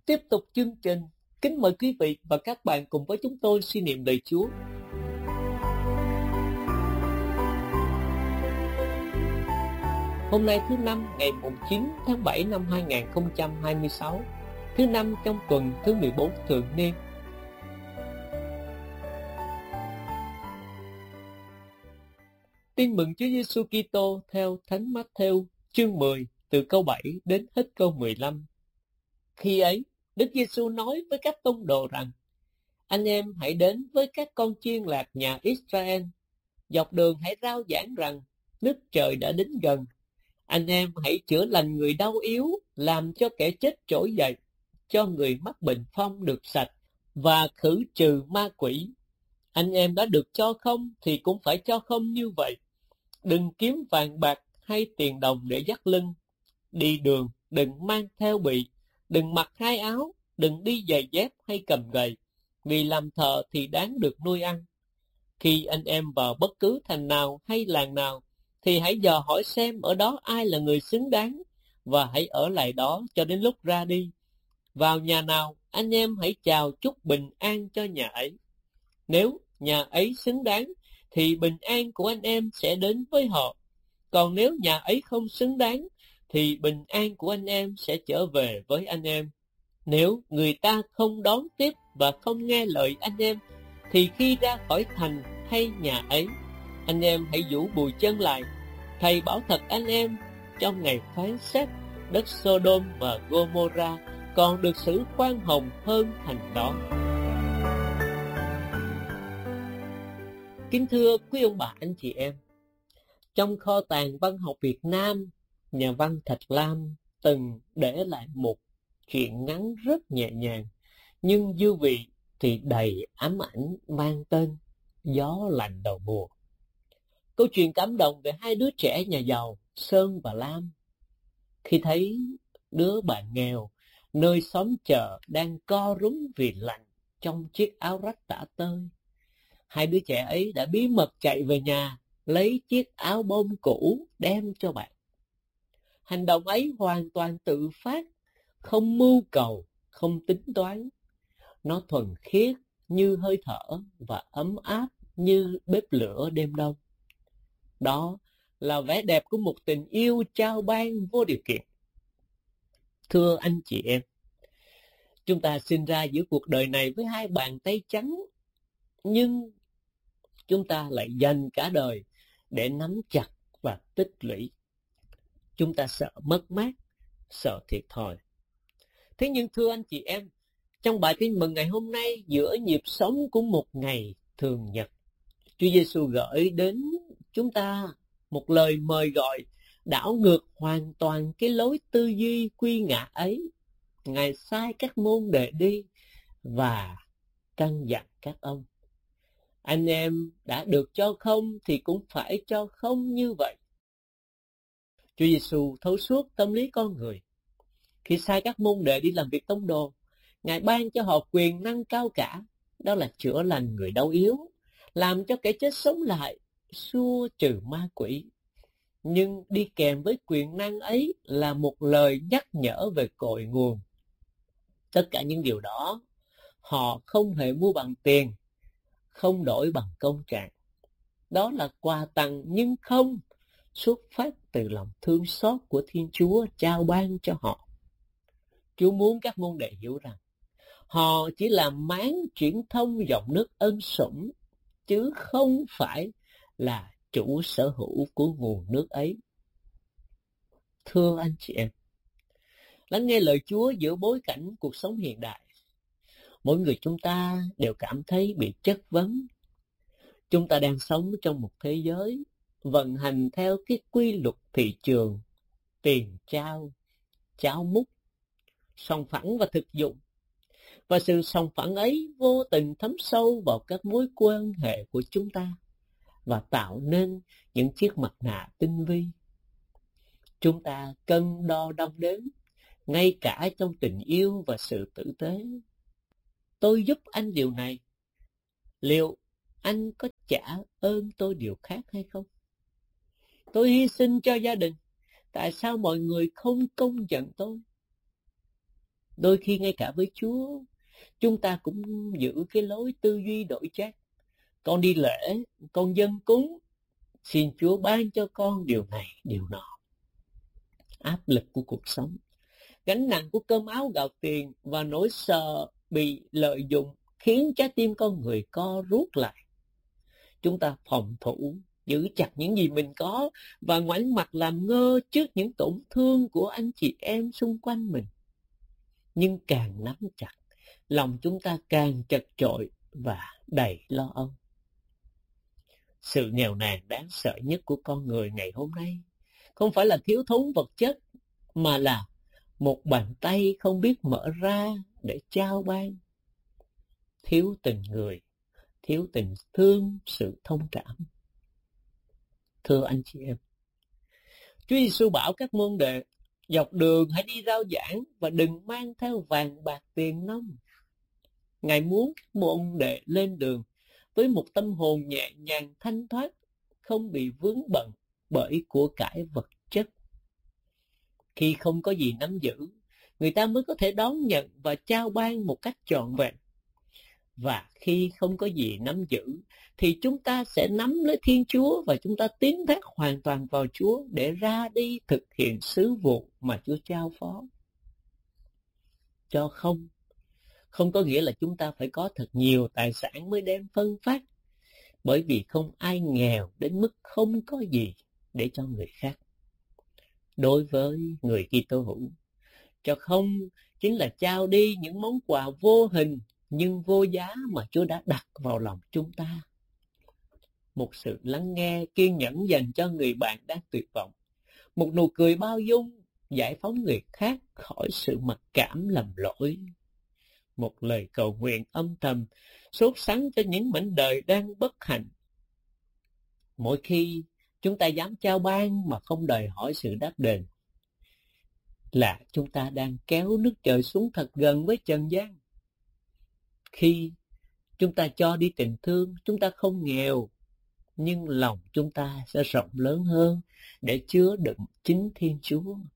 Tiếp tục chương trình, kính mời quý vị và các bạn cùng với chúng tôi suy niệm lời Chúa. Hôm nay thứ Năm, ngày 9 tháng 7 năm 2026, thứ Năm trong tuần thứ 14 thường niên. Tin mừng Chúa Giêsu Kitô theo Thánh Mát-thêu chương 10 từ câu 7 đến hết câu 15. Khi ấy, Đức Giêsu nói với các tông đồ rằng: Anh em hãy đến với các con chiên lạc nhà Israel. Dọc đường hãy rao giảng rằng nước trời đã đến gần. Anh em hãy chữa lành người đau yếu, làm cho kẻ chết trỗi dậy, cho người mắc bệnh phong được sạch, và khử trừ ma quỷ. Anh em đã được cho không thì cũng phải cho không như vậy. Đừng kiếm vàng bạc hay tiền đồng để dắt lưng. Đi đường đừng mang theo bị, đừng mặc hai áo, đừng đi giày dép hay cầm gậy, vì làm thợ thì đáng được nuôi ăn. Khi anh em vào bất cứ thành nào hay làng nào, thì hãy dò hỏi xem ở đó ai là người xứng đáng, và hãy ở lại đó cho đến lúc ra đi. Vào nhà nào, anh em hãy chào chúc bình an cho nhà ấy. Nếu nhà ấy xứng đáng, thì bình an của anh em sẽ đến với họ. Còn nếu nhà ấy không xứng đáng, thì bình an của anh em sẽ trở về với anh em. Nếu người ta không đón tiếp và không nghe lời anh em, thì khi ra khỏi thành hay nhà ấy, anh em hãy giũ bùi chân lại. Thầy bảo thật anh em, trong ngày phán xét, đất Sodom và Gomorrah còn được xử khoan hồng hơn thành đó. Kính thưa quý ông bà anh chị em, trong kho tàng văn học Việt Nam, nhà văn Thạch Lam từng để lại một truyện ngắn rất nhẹ nhàng, nhưng dư vị thì đầy ám ảnh, mang tên Gió lạnh đầu mùa. Câu chuyện cảm động về hai đứa trẻ nhà giàu Sơn và Lam. Khi thấy đứa bạn nghèo nơi xóm chợ đang co rúm vì lạnh trong chiếc áo rách tả tơi, hai đứa trẻ ấy đã bí mật chạy về nhà lấy chiếc áo bông cũ đem cho bạn. Hành động ấy hoàn toàn tự phát, không mưu cầu, không tính toán. Nó thuần khiết như hơi thở và ấm áp như bếp lửa đêm đông. Đó là vẻ đẹp của một tình yêu trao ban vô điều kiện. Thưa anh chị em, chúng ta sinh ra giữa cuộc đời này với hai bàn tay trắng, nhưng chúng ta lại dành cả đời để nắm chặt và tích lũy. Chúng ta sợ mất mát, sợ thiệt thòi. Thế nhưng thưa anh chị em, trong bài tin mừng ngày hôm nay, giữa nhịp sống của một ngày thường nhật, Chúa Giêsu gửi đến chúng ta một lời mời gọi đảo ngược hoàn toàn cái lối tư duy quy ngã ấy. Ngài sai các môn đệ đi và căn dặn các ông: anh em đã được cho không thì cũng phải cho không như vậy. Chúa Giêsu thấu suốt tâm lý con người. Khi sai các môn đệ đi làm việc tông đồ, Ngài ban cho họ quyền năng cao cả, đó là chữa lành người đau yếu, làm cho kẻ chết sống lại, xua trừ ma quỷ. Nhưng đi kèm với quyền năng ấy là một lời nhắc nhở về cội nguồn. Tất cả những điều đó họ không hề mua bằng tiền, không đổi bằng công trạng. Đó là quà tặng nhưng không xuất phát từ lòng thương xót của Thiên Chúa trao ban cho họ. Chúa muốn các môn đệ hiểu rằng họ chỉ là máng truyền thông dòng nước ân sủng, chứ không phải là chủ sở hữu của nguồn nước ấy. Thưa anh chị em, lắng nghe lời Chúa giữa bối cảnh cuộc sống hiện đại, mỗi người chúng ta đều cảm thấy bị chất vấn. Chúng ta đang sống trong một thế giới vận hành theo cái quy luật thị trường, tiền trao, cháo múc, sòng phẳng và thực dụng. Và sự sòng phẳng ấy vô tình thấm sâu vào các mối quan hệ của chúng ta và tạo nên những chiếc mặt nạ tinh vi. Chúng ta cân đo đong đếm, ngay cả trong tình yêu và sự tử tế. Tôi giúp anh điều này, liệu anh có trả ơn tôi điều khác hay không? Tôi hy sinh cho gia đình, tại sao mọi người không công nhận tôi? Đôi khi ngay cả với Chúa, chúng ta cũng giữ cái lối tư duy đổi chác. Con đi lễ, con dâng cúng, xin Chúa ban cho con điều này, điều nọ. Áp lực của cuộc sống, gánh nặng của cơm áo gạo tiền và nỗi sợ bị lợi dụng khiến trái tim con người co rút lại. Chúng ta phòng thủ, giữ chặt những gì mình có và ngoảnh mặt làm ngơ trước những tổn thương của anh chị em xung quanh mình. Nhưng càng nắm chặt, lòng chúng ta càng chật chội và đầy lo âu. Sự nghèo nàn đáng sợ nhất của con người ngày hôm nay không phải là thiếu thốn vật chất, mà là một bàn tay không biết mở ra để trao ban. Thiếu tình người, thiếu tình thương, sự thông cảm. Thưa anh chị em, Chúa Giêsu bảo các môn đệ dọc đường hãy đi rao giảng và đừng mang theo vàng bạc tiền nong. Ngài muốn các môn đệ lên đường với một tâm hồn nhẹ nhàng thanh thoát, không bị vướng bận bởi của cải vật chất. Khi không có gì nắm giữ, người ta mới có thể đón nhận và trao ban một cách trọn vẹn. Và khi không có gì nắm giữ, thì chúng ta sẽ nắm lấy Thiên Chúa và chúng ta tín thác hoàn toàn vào Chúa để ra đi thực hiện sứ vụ mà Chúa trao phó. Cho không có nghĩa là chúng ta phải có thật nhiều tài sản mới đem phân phát, bởi vì không ai nghèo đến mức không có gì để cho người khác. Đối với người Kitô hữu, cho không chính là trao đi những món quà vô hình nhưng vô giá mà Chúa đã đặt vào lòng chúng ta. Một sự lắng nghe kiên nhẫn dành cho người bạn đang tuyệt vọng, một nụ cười bao dung giải phóng người khác khỏi sự mặc cảm lầm lỗi, một lời cầu nguyện âm thầm sốt sắng cho những mảnh đời đang bất hạnh. Mỗi khi chúng ta dám trao ban mà không đòi hỏi sự đáp đền, là chúng ta đang kéo nước trời xuống thật gần với trần gian. Khi chúng ta cho đi tình thương, chúng ta không nghèo, nhưng lòng chúng ta sẽ rộng lớn hơn để chứa đựng chính Thiên Chúa.